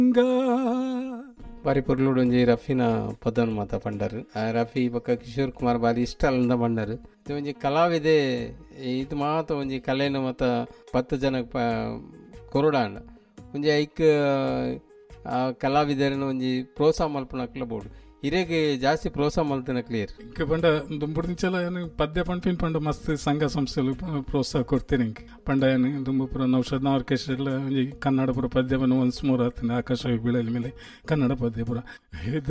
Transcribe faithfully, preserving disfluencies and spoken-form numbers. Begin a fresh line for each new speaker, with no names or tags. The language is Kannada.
ಬಾರಿ ಪೊರ್ಲುಡು ಒಂಜಿ ರಫಿನ ಪದವನ್ನು ಮಾತ ಪಂಡರು. ಆ ರಫಿ ಬೊಕ್ಕ ಕಿಶೋರ್ ಕುಮಾರ್ ಬಾರಿ ಇಷ್ಟ ಅಲ್ಲಿಂದ ಪಂಡರು. ಇದು ಒಂಜಿ ಕಲಾವಿದೆ ಇದು ಮಾತ ಒಂಜಿ ಕಲೆನ ಮಾತ ಪತ್ತು ಜನ ಕೊರಡಾಂಡ ಒಂಜಿ ಐಕ್ ಆ ಕಲಾವಿದರನ್ನು ಒಂಜಿ ಪ್ರೋತ್ಸಾಹ ಮಲ್ಪನಕ್ಲ ಬೋಡು ಹಿರೇಗೆ ಜಾಸ್ತಿ ಪ್ರೋತ್ಸಾಹ ಮಲ್ತನ ಕ್ಲಿಯರ್
ಇಂಕ ಪಂಡ ದುಂಬುಡಿಂಚಲ ಪದ್ಯ ಪಂಪಿನ ಪಂಡ ಮಸ್ತ್ ಸಂಘ ಸಂಸ್ಥೆಲು ಪ್ರೋತ್ಸಾಹ ಕೊಡ್ತೇನೆ ಇಂಕ ಪಂಡ ಏನು ದುಂಬು ಪುರ ನೌಷಧ ಆರ್ಕೆಸ್ಟ್ರಾ ಎಲ್ಲ ಒಂಜಿ ಕನ್ನಡ ಪುರ ಪದ್ಯವನ್ನು ಒನ್ಸ್ ಮೂರು ಆತನ ಆಕಾಶವಾಗಿ ಬೀಳಲಿ ಮೇಲೆ ಕನ್ನಡ ಪದ್ಯ ಪುರ